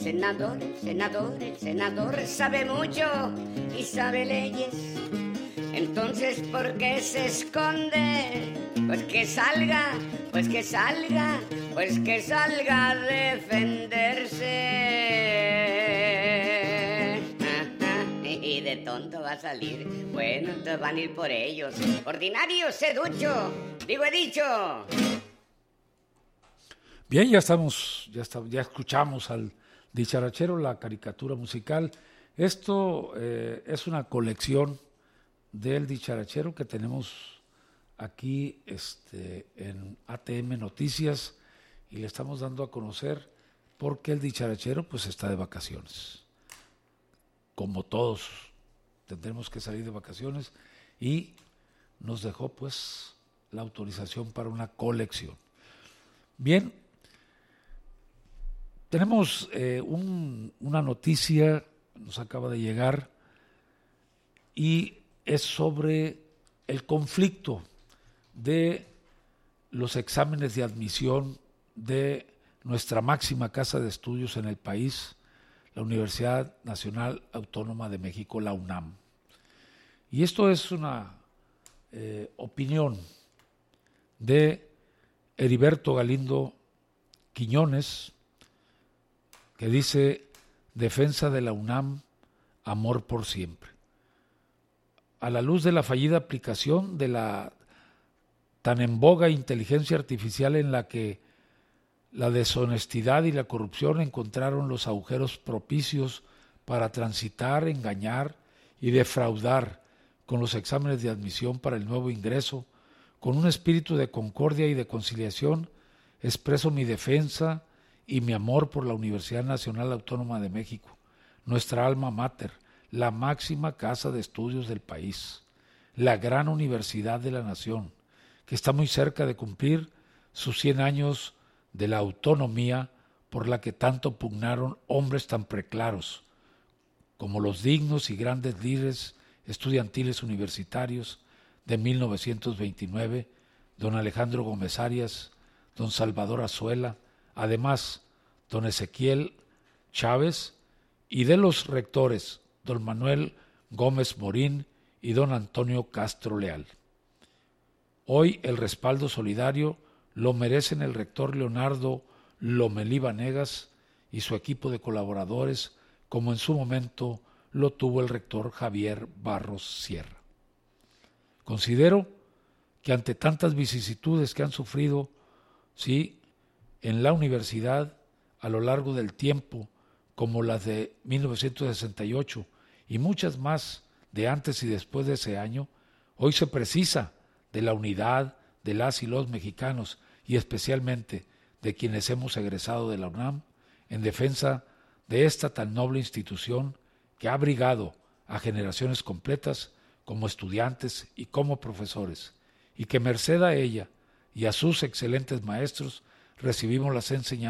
El senador sabe mucho y sabe leyes. Entonces, ¿por qué se esconde? Pues que salga a defenderse. Y de tonto va a salir. Bueno, entonces van a ir por ellos. Ordinario, sé ducho. Digo, he dicho. Bien, ya escuchamos al dicharachero, la caricatura musical. Esto es una colección del dicharachero que tenemos aquí en ATM Noticias y le estamos dando a conocer porque el dicharachero pues está de vacaciones. Como todos tendremos que salir de vacaciones y nos dejó pues la autorización para una colección. Bien, tenemos una noticia, nos acaba de llegar y es sobre el conflicto de los exámenes de admisión de nuestra máxima casa de estudios en el país, la Universidad Nacional Autónoma de México, la UNAM. Y esto es una opinión de Heriberto Galindo Quiñones, que dice: defensa de la UNAM, amor por siempre. A la luz de la fallida aplicación de la tan en boga inteligencia artificial en la que la deshonestidad y la corrupción encontraron los agujeros propicios para transitar, engañar y defraudar con los exámenes de admisión para el nuevo ingreso, con un espíritu de concordia y de conciliación, expreso mi defensa y mi amor por la Universidad Nacional Autónoma de México, nuestra alma mater, la máxima casa de estudios del país, la gran universidad de la nación, que está muy cerca de cumplir sus 100 años de la autonomía por la que tanto pugnaron hombres tan preclaros como los dignos y grandes líderes estudiantiles universitarios de 1929, don Alejandro Gómez Arias, don Salvador Azuela, además don Ezequiel Chávez, y de los rectores don Manuel Gómez Morín y don Antonio Castro Leal. Hoy el respaldo solidario lo merecen el rector Leonardo Lomelí Vanegas y su equipo de colaboradores, como en su momento lo tuvo el rector Javier Barros Sierra. Considero que ante tantas vicisitudes que han sufrido, sí, en la universidad a lo largo del tiempo, como las de 1968 y muchas más de antes y después de ese año, hoy se precisa de la unidad de las y los mexicanos y especialmente de quienes hemos egresado de la UNAM en defensa de esta tan noble institución que ha abrigado a generaciones completas como estudiantes y como profesores, y que merced a ella y a sus excelentes maestros recibimos las enseñanzas